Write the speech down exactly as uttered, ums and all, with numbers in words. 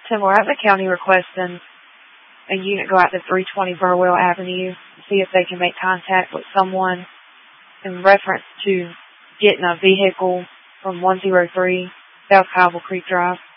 Tim, we're at the county requesting a unit go out to three twenty Burwell Avenue and see if they can make contact with someone in reference to getting a vehicle from one oh three South Cobble Creek Drive.